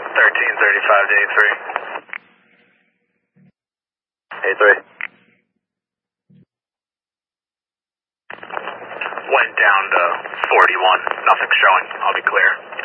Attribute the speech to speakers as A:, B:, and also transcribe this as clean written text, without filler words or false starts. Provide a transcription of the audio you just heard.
A: 1335 to A3. A3. Went down to 41. Nothing's showing. I'll be clear.